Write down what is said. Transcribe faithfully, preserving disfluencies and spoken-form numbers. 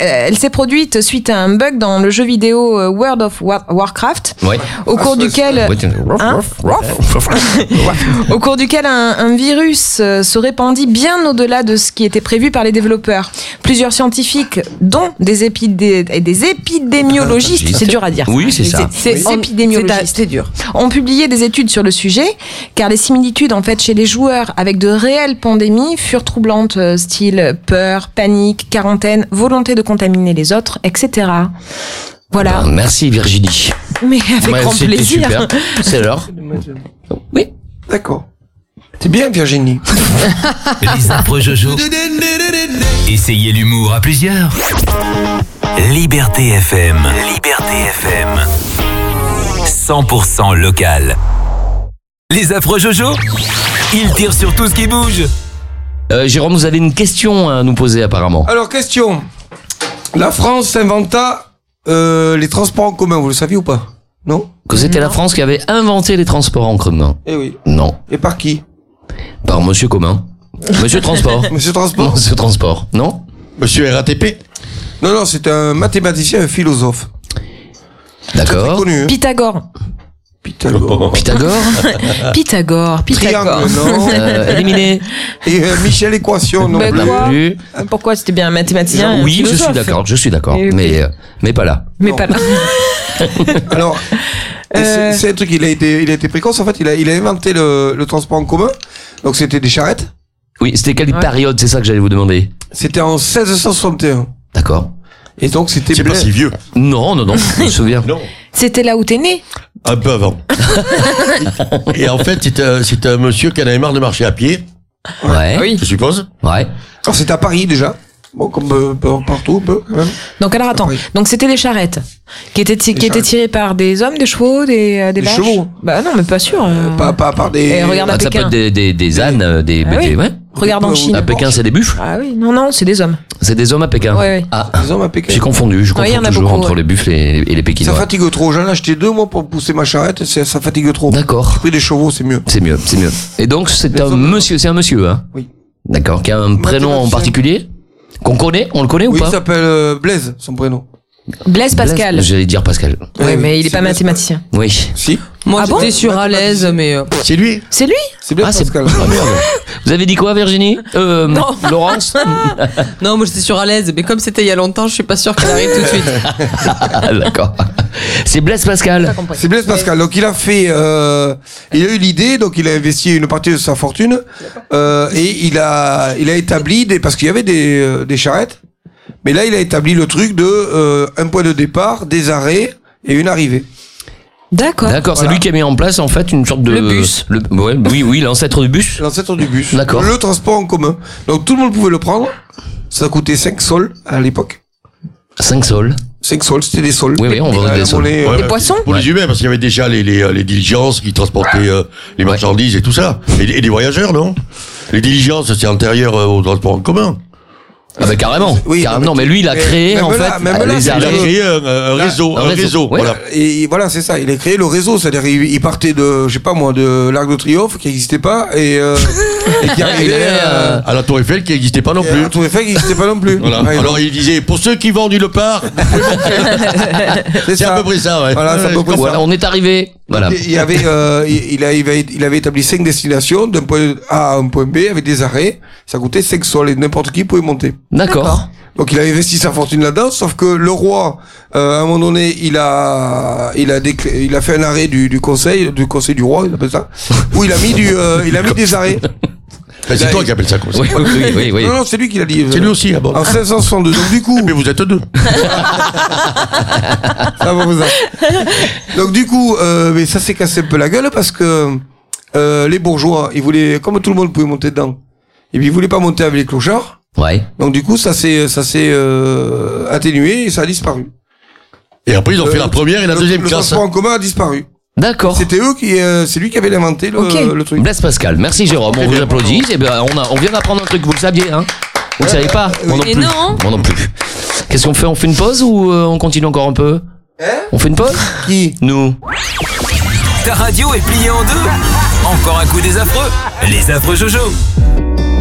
elle s'est produite suite à un bug dans le jeu vidéo World of War- Warcraft, Ouais. au cours Ah, duquel, hein au cours duquel un, un virus euh, se répandit bien au-delà de ce qui était prévu par les développeurs. Plusieurs scientifiques, dont des, épidé- des épidémiologistes, c'est dur à dire. Oui, c'est ça. C'est, c'est Oui. épidémiologistes. C'est dur. Ont publié des études sur le sujet, car les similitudes en fait chez les joueurs avec de réelles pandémies furent troublantes, euh, style peur, panique, quarantaine, volonté de contaminer les autres, et cetera. Voilà. Ben, merci Virginie. Mais avec Ouais, grand c'était plaisir. super. C'est l'heure. Oui. D'accord. C'est bien, Virginie. Les affreux Jojo. Essayez l'humour à plusieurs. Liberté F M. Liberté F M. cent pour cent local. Les affreux Jojo, ils tirent sur tout ce qui bouge. Euh, Jérôme, vous avez une question à nous poser apparemment. Alors, question. La France inventa euh, les transports en commun, vous le saviez ou pas? Non? Que c'était la France qui avait inventé les transports en commun. Eh oui. Non. Et par qui? Par Monsieur Commun. Monsieur Transport. Monsieur Transport? Monsieur Transport. Non? Monsieur R A T P. Non, non, c'est un mathématicien, un philosophe. Très D'accord. connu, hein. Pythagore. Pythagore. Pythagore. Pythagore. Pythagore. Triangle, non. Euh, éliminé. Et euh, Michel Équation, non Ben plus. quoi Non plus. Pourquoi c'était bien un mathématicien et un Oui, je philosophe. suis d'accord. Je suis d'accord. Et- Mais, euh, mais pas là. Mais Non. pas là. Alors, et c'est, Euh. c'est un truc, il a été, il a été précoce, en fait, il a, il a inventé le, le transport en commun. Donc c'était des charrettes. Oui, c'était quelle Ouais. période? C'est ça que j'allais vous demander. C'était en seize cent soixante et un. D'accord. Et donc c'était C'est pas Blaise. si vieux. Non, non, non. Je me souviens. Non. C'était là où t'es né. Un peu avant. Et en fait, c'est un, c'est un monsieur qui en avait marre de marcher à pied, Ouais. Oui. je suppose. Ouais. Alors c'était à Paris déjà. Bon, comme euh, par- partout, un peu, quand même. Donc alors attends. Oui. Donc c'était des charrettes qui étaient ti- Des qui étaient charrettes. tirées par des hommes, des chevaux, des euh, des, Des vaches. chevaux. Bah non, mais pas sûr. euh. Pas, pas par des. Et regarde à Ah, ça peut Pékin. être des, des, des ânes, euh, des, Ah oui. des- ouais. Regarde en Des- Chine. À Pékin, c'est des buffles. Ah oui, non non, c'est des hommes. C'est des hommes à Pékin. Ouais, ouais. Ah, Des hommes à Pékin. j'ai confondu. Je Ouais, il y confonds en a toujours beaucoup, entre ouais. les buffles et, et les Pékinois. Ça fatigue trop. J'en ai acheté deux, moi, pour pousser ma charrette. C'est, ça fatigue trop. D'accord. J'ai pris des chevaux, c'est mieux. C'est mieux, c'est mieux. Et donc, c'est Les un hommes- monsieur, c'est un monsieur, hein? Oui. D'accord. Qui a un prénom en Mathématicien. particulier? Qu'on connaît? On le connaît Oui, ou il pas? s'appelle euh, Blaise, son prénom. Blaise Pascal. Blaise. J'allais dire Pascal. Ouais, Oui, mais il est c'est pas Blaise mathématicien. Oui. Si. Moi, Ah bon j'étais sur à l'aise, mais. euh, C'est lui. C'est lui? C'est Blaise Ah, c'est Pascal. Ah, merde. Vous avez dit quoi, Virginie? Euh, Non. Laurence? Non, moi j'étais sur à l'aise, mais comme c'était il y a longtemps, je suis pas sûr qu'elle arrive tout de suite. Ah, d'accord. C'est Blaise Pascal. C'est Blaise Pascal. Donc il a fait, euh, il a eu l'idée, donc il a investi une partie de sa fortune euh, et il a, il a établi des, parce qu'il y avait des, euh, des charrettes, mais là il a établi le truc de euh, un point de départ, des arrêts et une arrivée. D'accord. D'accord, c'est Voilà. lui qui a mis en place, en fait, une sorte de... Le bus. le- ouais, oui, oui, l'ancêtre du bus. L'ancêtre du bus. D'accord. Le transport en commun. Donc tout le monde pouvait le prendre. Ça coûtait cinq sols à l'époque. cinq sols. cinq sols, c'était des sols. Oui, oui, on vendait Euh, des sols. monnaie, Ouais, Des ouais, poissons? Pour les humains, parce qu'il y avait déjà les, les, les diligences qui transportaient euh, les Ouais. marchandises et tout ça. Et, et des voyageurs, non? Les diligences, c'est antérieur euh, au transport en commun. Ah bah carrément. Oui, Carrément. non, Non, mais lui, il a mais- créé, même en là, fait, même là, les c'est- Il a arrêts. créé un, un réseau, un un réseau, réseau, ouais. voilà. Et voilà, c'est ça. Il a créé le réseau, c'est-à-dire il, il partait de, je sais pas moi, de l'Arc de Triomphe qui n'existait pas et, euh, et qui Il arrivait avait, à, euh, À la Tour Eiffel qui n'existait pas non plus. à Tour Eiffel qui n'existait pas non plus. Voilà. Ouais, Alors il disait, pour ceux qui vendent une part, c'est c'est ça. à peu près ça, ouais. Voilà, c'est à peu près Voilà, ça. on est arrivé. Voilà. Il y avait, euh, il, il, avait, il avait établi cinq destinations d'un point A à un point B avec des arrêts. Ça coûtait cinq sols et n'importe qui pouvait monter. D'accord. Donc il a investi sa fortune là-dedans, sauf que le roi, euh, à un moment donné, il a, il a, décl- il a fait un arrêt du, du conseil, du conseil du roi, il appelle ça, où il a mis du, euh, il a mis des arrets. Enfin, c'est toi qui appelles ça comme ça. Oui, oui, oui, oui, oui. Non, non, c'est lui qui l'a dit. C'est lui aussi, ah bon. En cinq cent soixante-deux. Donc du coup, Mais vous êtes deux. ça va vous en- Donc du coup, euh, mais ça s'est cassé un peu la gueule parce que euh, les bourgeois, ils voulaient, comme tout le monde pouvait monter dedans, et puis ils voulaient pas monter avec les clochards. Ouais. Donc du coup, ça s'est, ça s'est euh, atténué et ça a disparu. Et après, ils ont fait la première et la Le- deuxième le classe. transport en commun a disparu. D'accord. C'était eux qui, euh, c'est lui qui avait inventé le, Ok. le truc. Blaise Pascal. Merci Jérôme. On vous applaudit. Eh ben, on a, on vient d'apprendre un truc. Vous le saviez, hein? Vous le savez pas? Moi non Mais plus. non. Moi non plus. Qu'est-ce qu'on fait? On fait une pause ou euh, on continue encore un peu? Hein? On fait une pause? Qui? Nous. Ta radio est pliée en deux. Encore un coup des affreux. Les affreux Jojo.